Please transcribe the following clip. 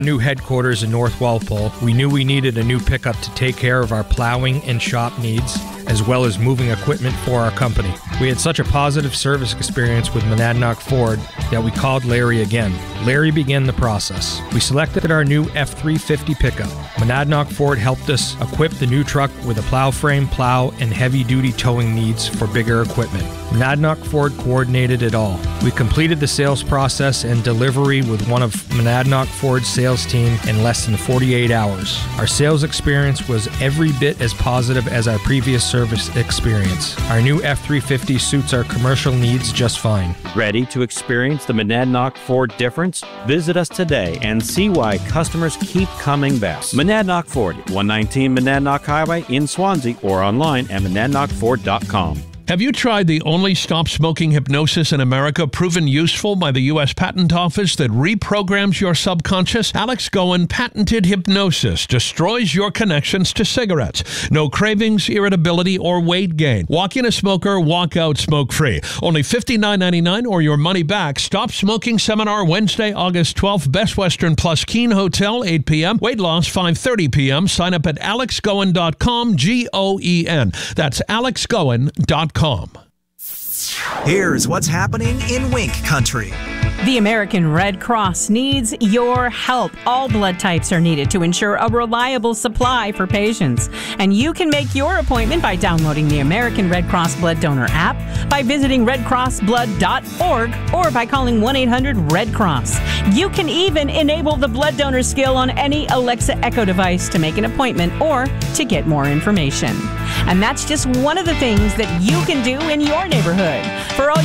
New headquarters in North Walpole, we knew we needed a new pickup to take care of our plowing and shop needs, as well as moving equipment for our company. We had such a positive service experience with Monadnock Ford that we called Larry again. Larry began the process. We selected our new F-350 pickup. Monadnock Ford helped us equip the new truck with a plow frame, plow, and heavy-duty towing needs for bigger equipment. Monadnock Ford coordinated it all. We completed the sales process and delivery with one of Monadnock Ford's sales team in less than 48 hours. Our sales experience was every bit as positive as our previous service experience. Our new F-350 suits our commercial needs just fine. Ready to experience the Monadnock Ford difference? Visit us today and see why customers keep coming back. Monadnock Ford, 119 Monadnock Highway in Swansea, or online at monadnockford.com. Have you tried the only stop-smoking hypnosis in America proven useful by the U.S. Patent Office that reprograms your subconscious? Alex Goen patented hypnosis destroys your connections to cigarettes. No cravings, irritability, or weight gain. Walk in a smoker, walk out smoke-free. Only $59.99 or your money back. Stop Smoking Seminar Wednesday, August 12th. Best Western Plus Keene Hotel, 8 p.m. Weight loss, 5:30 p.m. Sign up at alexgoen.com, G-O-E-N. That's alexgoen.com. Here's what's happening in Wink Country. The American Red Cross needs your help. All blood types are needed to ensure a reliable supply for patients. And you can make your appointment by downloading the American Red Cross Blood Donor app, by visiting redcrossblood.org, or by calling 1-800-RED-CROSS. You can even enable the blood donor skill on any Alexa Echo device to make an appointment or to get more information. And that's just one of the things that you can do in your neighborhood. For all